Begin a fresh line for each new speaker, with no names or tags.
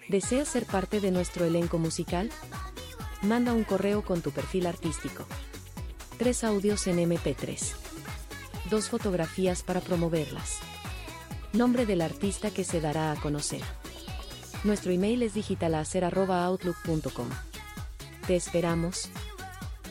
¿Deseas ser parte de nuestro elenco musical? Manda un correo con tu perfil artístico. 3 audios en MP3. 2 fotografías para promoverlas. Nombre del artista que se dará a conocer. Nuestro email es digitalacer@outlook.com. Te esperamos.